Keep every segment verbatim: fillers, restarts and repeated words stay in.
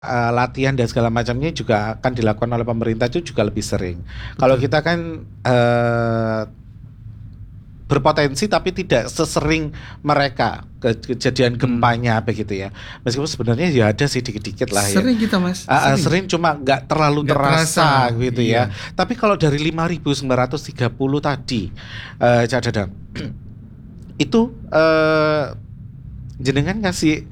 uh, latihan dan segala macamnya juga akan dilakukan oleh pemerintah itu juga lebih sering. Kalau Betul. kita kan uh, berpotensi tapi tidak sesering mereka ke- kejadian Hmm. gempanya begitu ya. Meskipun sebenarnya ya ada sih dikit-dikit lah ya. Sering kita mas, Uh, uh, sering. sering cuma nggak terlalu Nggak terasa terasa, gitu ya. iya. Tapi kalau dari lima ribu sembilan ratus tiga puluh tadi, uh, Cak Dadang, itu uh, jenengan ngasih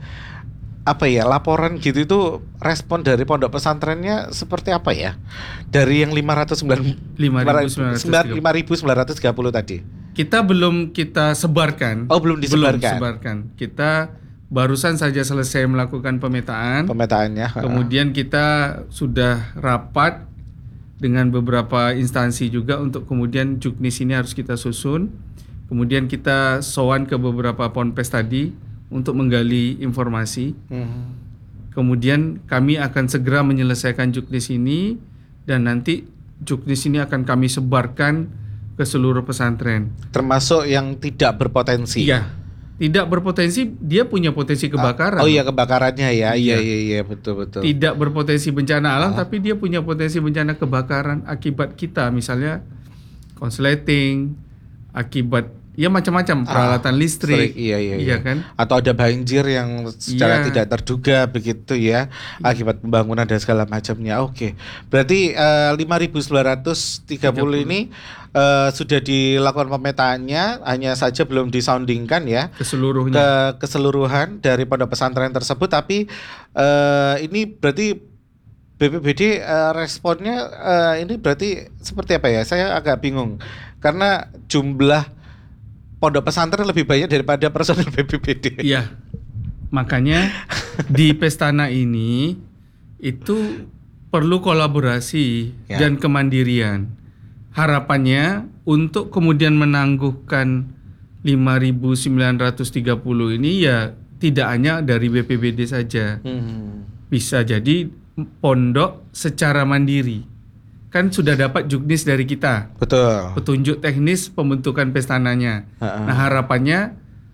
apa ya laporan gitu itu respon dari pondok pesantrennya seperti apa ya? Dari yang lima ratus sembilan lima ribu sembilan ratus tiga puluh. lima ribu sembilan ratus tiga puluh tadi. Kita belum kita sebarkan. Oh, belum Belum disebarkan. sebarkan. Kita barusan saja selesai melakukan pemetaan. Pemetaannya. Kemudian kita sudah rapat dengan beberapa instansi juga untuk kemudian juknis ini harus kita susun. Kemudian kita sowan ke beberapa ponpes tadi untuk menggali informasi. Hmm. Kemudian kami akan segera menyelesaikan juknis ini dan nanti juknis ini akan kami sebarkan ke seluruh pesantren. Termasuk yang tidak berpotensi. Iya. Tidak berpotensi, dia punya potensi kebakaran. Oh iya kebakarannya ya. Iya Iya. iya iya betul betul. Tidak berpotensi bencana alam, Ah. tapi dia punya potensi bencana kebakaran akibat kita, misalnya konsleting, akibat ya macam-macam peralatan Ah, listrik, Listrik, iya, iya, iya. iya kan? Atau ada banjir yang secara Iya. tidak terduga begitu ya, akibat pembangunan dan segala macamnya. Oke, berarti eh, lima ribu sembilan ratus tiga puluh ini eh, sudah dilakukan pemetaannya, hanya saja belum disoundingkan ya Keseluruhnya. ke keseluruhan dari pondok pesantren tersebut. Tapi eh, ini berarti B P B D eh, responnya eh, ini berarti seperti apa ya? Saya agak bingung karena jumlah pondok pesantren lebih banyak daripada personel B P B D. Iya. Makanya di Pestana ini itu perlu kolaborasi Ya. dan kemandirian. Harapannya untuk kemudian menangguhkan lima ribu sembilan ratus tiga puluh ini ya tidak hanya dari B P B D saja. Hmm. Bisa jadi pondok secara mandiri. Kan sudah dapat juknis dari kita. Betul. Petunjuk teknis pembentukan pestananya. Ha-ha. Nah, harapannya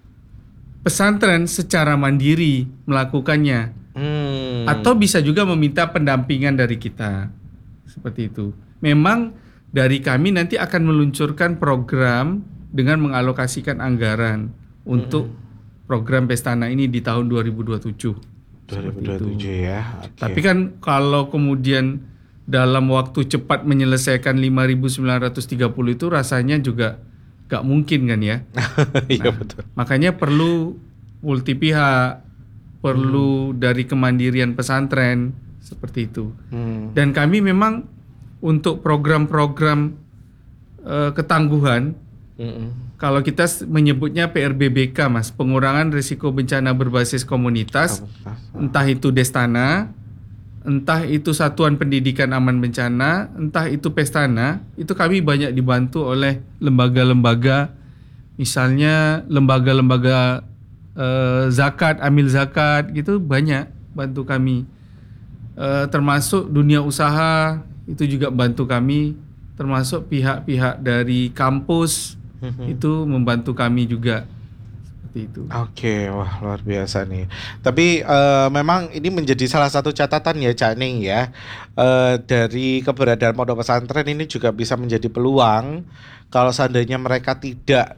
pesantren secara mandiri melakukannya. Hmm. Atau bisa juga meminta pendampingan dari kita. Seperti itu. Memang dari kami nanti akan meluncurkan program dengan mengalokasikan anggaran untuk program Pestana ini di tahun dua ribu dua puluh tujuh. dua ribu Seperti dua puluh tujuh itu. ya. Oke. Tapi kan kalau kemudian dalam waktu cepat menyelesaikan lima ribu sembilan ratus tiga puluh itu rasanya juga gak mungkin kan ya. Iya Nah, betul. makanya perlu multi pihak, perlu dari kemandirian pesantren seperti itu. Hmm. Dan kami memang untuk program-program eh, ketangguhan, Mm-mm. kalau kita s- menyebutnya P R B B K Mas, pengurangan risiko bencana berbasis komunitas, entah itu Destana, entah itu Satuan Pendidikan Aman Bencana, entah itu Pestana, itu kami banyak dibantu oleh lembaga-lembaga, misalnya lembaga-lembaga eh, zakat, amil zakat gitu banyak bantu kami. Eh, termasuk dunia usaha itu juga bantu kami, termasuk pihak-pihak dari kampus itu membantu kami juga seperti itu. Oke, wah luar biasa nih. Tapi eh, memang ini menjadi salah satu catatan ya Cak Ning ya. Eh, dari keberadaan pondok pesantren ini juga bisa menjadi peluang kalau seandainya mereka tidak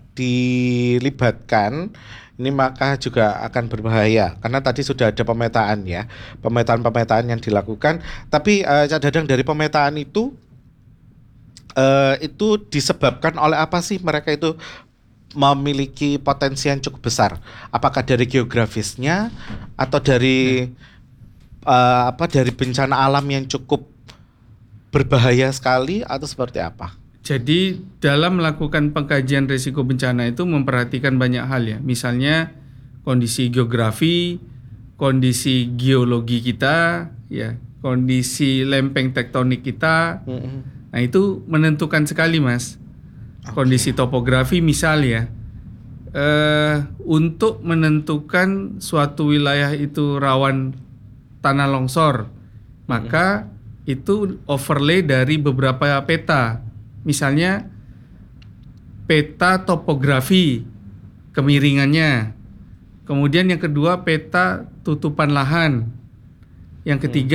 dilibatkan, ini maka juga akan berbahaya karena tadi sudah ada pemetaan ya, pemetaan-pemetaan yang dilakukan. Tapi eh, Cak Dadang, dari pemetaan itu eh, itu disebabkan oleh apa sih mereka itu memiliki potensi yang cukup besar? Apakah dari geografisnya atau dari eh, apa dari bencana alam yang cukup berbahaya sekali atau seperti apa? Jadi dalam melakukan pengkajian risiko bencana itu memperhatikan banyak hal ya. Misalnya kondisi geografi, kondisi geologi kita, ya, kondisi lempeng tektonik kita. Mm-mm. Nah, itu menentukan sekali, Mas. Kondisi topografi misal ya. Eh, untuk menentukan suatu wilayah itu rawan tanah longsor, maka itu overlay dari beberapa peta. Misalnya peta topografi kemiringannya. Kemudian yang kedua peta tutupan lahan. Yang ketiga